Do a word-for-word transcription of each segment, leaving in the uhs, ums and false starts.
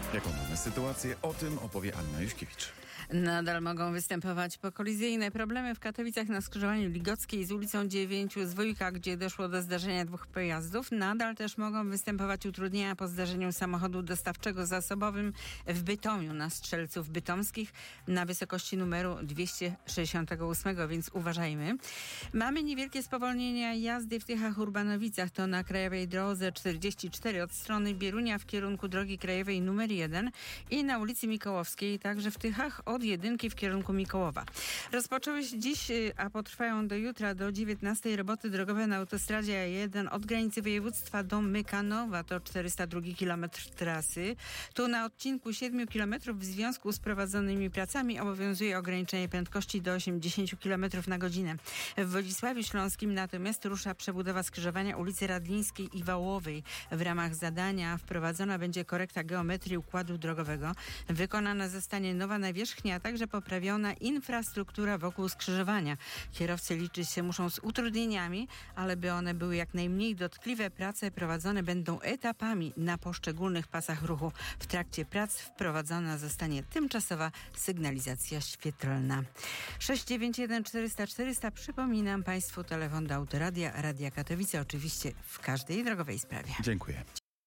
Jaką mamy sytuację? O tym opowie Anna Juśkiewicz. Nadal mogą występować pokolizyjne problemy w Katowicach na skrzyżowaniu Ligockiej z ulicą dziewięciu z Wujka, gdzie doszło do zdarzenia dwóch pojazdów. Nadal też mogą występować utrudnienia po zdarzeniu samochodu dostawczego zasobowym w Bytomiu na Strzelców Bytomskich na wysokości numeru dwieście sześćdziesiąt osiem, więc uważajmy. Mamy niewielkie spowolnienia jazdy w Tychach-Urbanowicach. To na krajowej drodze czterdzieści cztery od strony Bierunia w kierunku drogi krajowej numer jeden i na ulicy Mikołowskiej, także w Tychach od jedynki w kierunku Mikołowa. Rozpoczęły się dziś, a potrwają do jutra, do dziewiętnastej roboty drogowe na autostradzie A jeden od granicy województwa do Mykanowa. To czterysta drugi kilometr trasy. Tu na odcinku siedmiu kilometrów w związku z prowadzonymi pracami obowiązuje ograniczenie prędkości do osiemdziesięciu kilometrów na godzinę. W Wodzisławiu Śląskim natomiast rusza przebudowa skrzyżowania ulicy Radlińskiej i Wałowej. W ramach zadania wprowadzona będzie korekta geometrii układu drogowego. Wykonana zostanie nowa nawierzchnia, a także poprawiona infrastruktura wokół skrzyżowania. Kierowcy liczyć się muszą z utrudnieniami, ale by one były jak najmniej dotkliwe, prace prowadzone będą etapami na poszczególnych pasach ruchu. W trakcie prac wprowadzona zostanie tymczasowa sygnalizacja świetlna. sześć dziewięć jeden czterysta czterysta. Przypominam Państwu telefon do Autoradia, Radia Katowice, oczywiście w każdej drogowej sprawie. Dziękuję.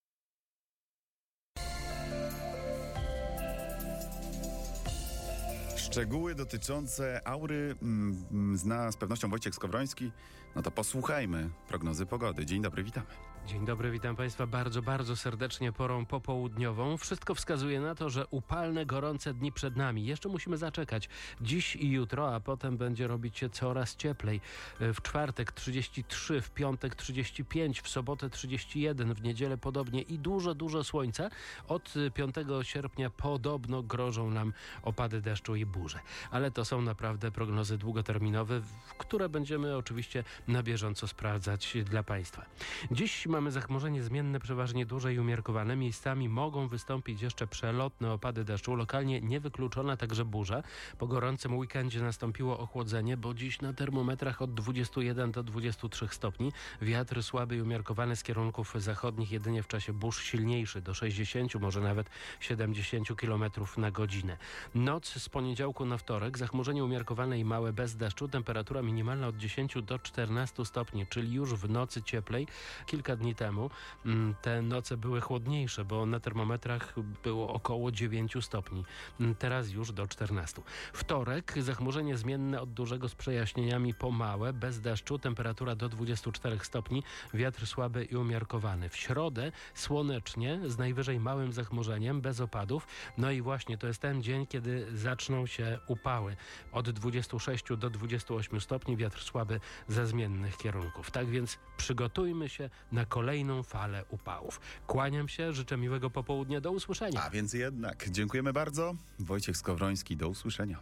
Szczegóły dotyczące aury mm, zna z pewnością Wojciech Skowroński. No to posłuchajmy prognozy pogody. Dzień dobry, witamy. Dzień dobry, witam Państwa bardzo, bardzo serdecznie porą popołudniową. Wszystko wskazuje na to, że upalne, gorące dni przed nami. Jeszcze musimy zaczekać dziś i jutro, a potem będzie robić się coraz cieplej. W czwartek trzydzieści trzy, w piątek trzydzieści pięć, w sobotę trzydzieści jeden, w niedzielę podobnie i dużo, dużo słońca. Od piątego sierpnia podobno grożą nam opady deszczu i burze. Ale to są naprawdę prognozy długoterminowe, które będziemy oczywiście na bieżąco sprawdzać dla Państwa. Dziś mamy zachmurzenie zmienne, przeważnie duże i umiarkowane. Miejscami mogą wystąpić jeszcze przelotne opady deszczu. Lokalnie niewykluczona także burza. Po gorącym weekendzie nastąpiło ochłodzenie, bo dziś na termometrach od dwudziestu jeden do dwudziestu trzech stopni. Wiatr słaby i umiarkowany z kierunków zachodnich, jedynie w czasie burz silniejszy do sześćdziesięciu, może nawet siedemdziesięciu kilometrów na godzinę. Noc z poniedziałku na wtorek, zachmurzenie umiarkowane i małe bez deszczu. Temperatura minimalna od dziesięciu do czternastu stopni, czyli już w nocy cieplej. Kilka dni temu te noce były chłodniejsze, bo na termometrach było około dziewięciu stopni. Teraz już do czternastu. Wtorek, zachmurzenie zmienne od dużego z przejaśnieniami po małe, bez deszczu, temperatura do dwudziestu czterech stopni, wiatr słaby i umiarkowany. W środę słonecznie, z najwyżej małym zachmurzeniem, bez opadów. No i właśnie to jest ten dzień, kiedy zaczną się upały. Od dwudziestu sześciu do dwudziestu ośmiu stopni, wiatr słaby ze zmiennych kierunków. Tak więc przygotujmy się na kolejną falę upałów. Kłaniam się, życzę miłego popołudnia, do usłyszenia. A więc jednak, dziękujemy bardzo. Wojciech Skowroński, do usłyszenia.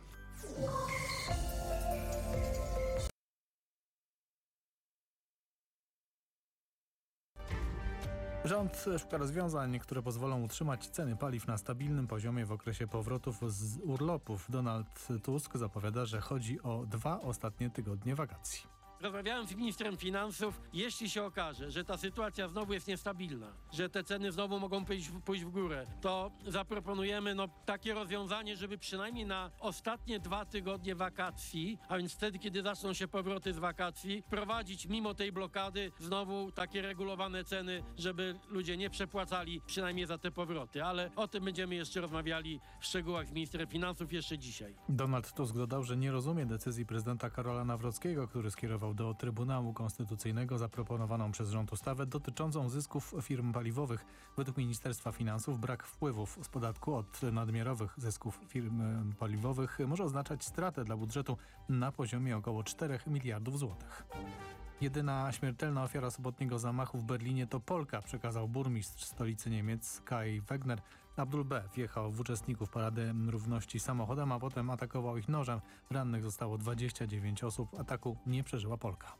Rząd szuka rozwiązań, które pozwolą utrzymać ceny paliw na stabilnym poziomie w okresie powrotów z urlopów. Donald Tusk zapowiada, że chodzi o dwa ostatnie tygodnie wakacji. Rozmawiałem z ministrem finansów. Jeśli się okaże, że ta sytuacja znowu jest niestabilna, że te ceny znowu mogą pójść, pójść w górę, to zaproponujemy no, takie rozwiązanie, żeby przynajmniej na ostatnie dwa tygodnie wakacji, a więc wtedy, kiedy zaczną się powroty z wakacji, prowadzić mimo tej blokady znowu takie regulowane ceny, żeby ludzie nie przepłacali przynajmniej za te powroty. Ale o tym będziemy jeszcze rozmawiali w szczegółach z ministrem finansów jeszcze dzisiaj. Donald Tusk dodał, że nie rozumie decyzji prezydenta Karola Nawrockiego, który skierował do Trybunału Konstytucyjnego zaproponowaną przez rząd ustawę dotyczącą zysków firm paliwowych. Według Ministerstwa Finansów brak wpływów z podatku od nadmiarowych zysków firm paliwowych może oznaczać stratę dla budżetu na poziomie około czterech miliardów złotych. Jedyna śmiertelna ofiara sobotniego zamachu w Berlinie to Polka, przekazał burmistrz stolicy Niemiec Kai Wegner. Abdul B. wjechał w uczestników Parady Równości samochodem, a potem atakował ich nożem. Rannych zostało dwadzieścia dziewięć osób. Ataku nie przeżyła Polka.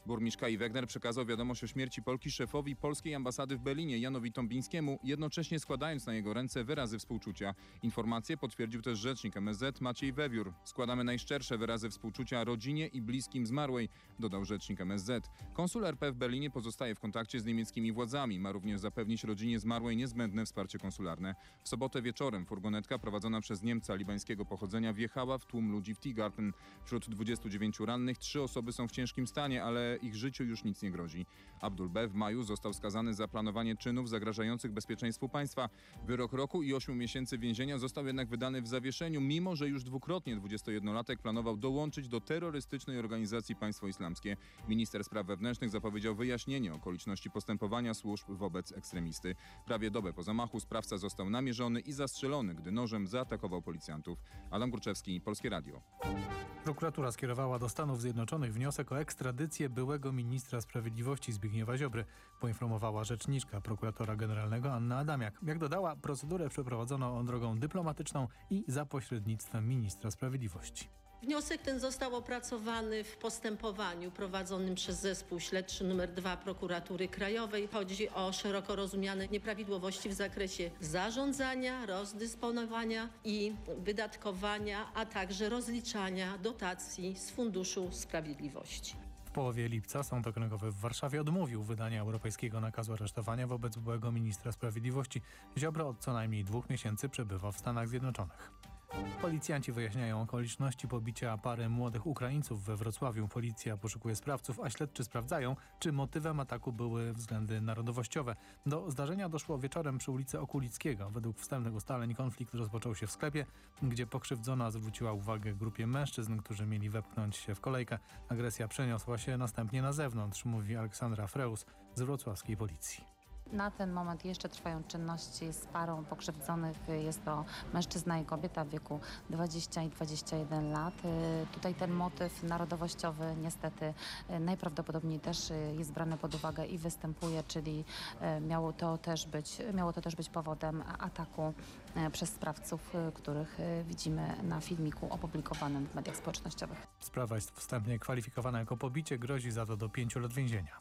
Burmistrz Kai Wegner przekazał wiadomość o śmierci Polki szefowi polskiej ambasady w Berlinie Janowi Tombińskiemu, jednocześnie składając na jego ręce wyrazy współczucia. Informację potwierdził też rzecznik M S Z Maciej Wewiór. Składamy najszczersze wyrazy współczucia rodzinie i bliskim zmarłej, dodał rzecznik M S Z. Konsul R P w Berlinie pozostaje w kontakcie z niemieckimi władzami. Ma również zapewnić rodzinie zmarłej niezbędne wsparcie konsularne. W sobotę wieczorem furgonetka prowadzona przez Niemca libańskiego pochodzenia wjechała w tłum ludzi w Tiergarten. Wśród dwudziestu dziewięciu rannych trzy osoby są w ciężkim stanie, ale ich życiu już nic nie grozi. Abdul B. w maju został skazany za planowanie czynów zagrażających bezpieczeństwu państwa. Wyrok roku i ośmiu miesięcy więzienia został jednak wydany w zawieszeniu, mimo że już dwukrotnie dwudziestojednolatek planował dołączyć do terrorystycznej organizacji Państwo Islamskie. Minister spraw wewnętrznych zapowiedział wyjaśnienie okoliczności postępowania służb wobec ekstremisty. Prawie dobę po zamachu sprawca został namierzony i zastrzelony, gdy nożem zaatakował policjantów. Adam Górczewski, Polskie Radio. Prokuratura skierowała do Stanów Zjednoczonych wniosek o ekstradycję byłego ministra sprawiedliwości Zbigniewa Ziobry, poinformowała rzeczniczka prokuratora generalnego Anna Adamiak. Jak dodała, procedurę przeprowadzono drogą dyplomatyczną i za pośrednictwem ministra sprawiedliwości. Wniosek ten został opracowany w postępowaniu prowadzonym przez zespół śledczy numer dwa Prokuratury Krajowej. Chodzi o szeroko rozumiane nieprawidłowości w zakresie zarządzania, rozdysponowania i wydatkowania, a także rozliczania dotacji z Funduszu Sprawiedliwości. W połowie lipca Sąd Okręgowy w Warszawie odmówił wydania europejskiego nakazu aresztowania wobec byłego ministra sprawiedliwości. Ziobro od co najmniej dwóch miesięcy przebywa w Stanach Zjednoczonych. Policjanci wyjaśniają okoliczności pobicia pary młodych Ukraińców we Wrocławiu. Policja poszukuje sprawców, a śledczy sprawdzają, czy motywem ataku były względy narodowościowe. Do zdarzenia doszło wieczorem przy ulicy Okulickiego. Według wstępnych ustaleń konflikt rozpoczął się w sklepie, gdzie pokrzywdzona zwróciła uwagę grupie mężczyzn, którzy mieli wepchnąć się w kolejkę. Agresja przeniosła się następnie na zewnątrz, mówi Aleksandra Freus z wrocławskiej policji. Na ten moment jeszcze trwają czynności z parą pokrzywdzonych. Jest to mężczyzna i kobieta w wieku dwadzieścia i dwadzieścia jeden lat. Tutaj ten motyw narodowościowy niestety najprawdopodobniej też jest brany pod uwagę i występuje, czyli miało to też być, miało to też być powodem ataku przez sprawców, których widzimy na filmiku opublikowanym w mediach społecznościowych. Sprawa jest wstępnie kwalifikowana jako pobicie, grozi za to do pięciu lat więzienia.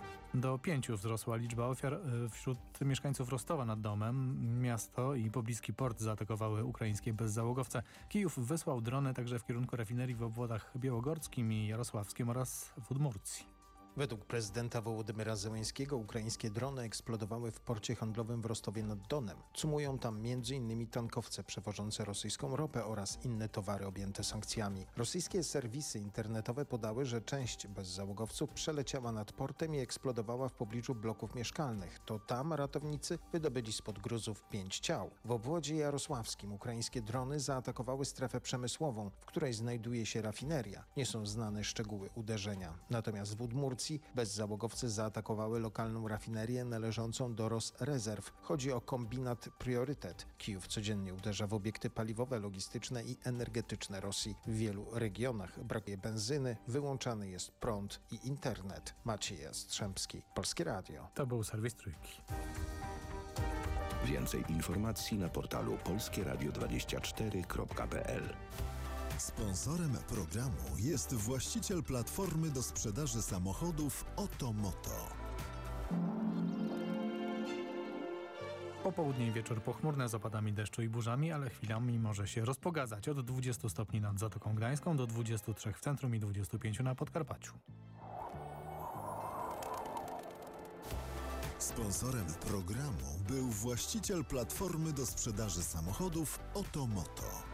Do pięciu wzrosła liczba ofiar wśród mieszkańców Rostowa nad Domem. Miasto i pobliski port zaatakowały ukraińskie bezzałogowce. Kijów wysłał drony także w kierunku rafinerii w obwodach białogordzkim i jarosławskim oraz w Udmurcji. Według prezydenta Wołodymyra Zełenskiego ukraińskie drony eksplodowały w porcie handlowym w Rostowie nad Donem. Cumują tam między innymi tankowce przewożące rosyjską ropę oraz inne towary objęte sankcjami. Rosyjskie serwisy internetowe podały, że część bezzałogowców przeleciała nad portem i eksplodowała w pobliżu bloków mieszkalnych. To tam ratownicy wydobyli spod gruzów pięć ciał. W obwodzie jarosławskim ukraińskie drony zaatakowały strefę przemysłową, w której znajduje się rafineria. Nie są znane szczegóły uderzenia. Natomiast w Udmurcji bezzałogowcy zaatakowały lokalną rafinerię należącą do Rosrezerw. Chodzi o kombinat Priorytet. Kijów codziennie uderza w obiekty paliwowe, logistyczne i energetyczne Rosji. W wielu regionach brakuje benzyny, wyłączany jest prąd i internet. Maciej Jastrzębski, Polskie Radio. To był serwis Trójki. Więcej informacji na portalu polskie radio dwadzieścia cztery kropka p l. Sponsorem programu jest właściciel platformy do sprzedaży samochodów Otomoto. Popołudnie i wieczór pochmurne z opadami deszczu i burzami, ale chwilami może się rozpogadzać. Od dwudziestu stopni nad Zatoką Gdańską do dwudziestu trzech w centrum i dwudziestu pięciu na Podkarpaciu. Sponsorem programu był właściciel platformy do sprzedaży samochodów Otomoto.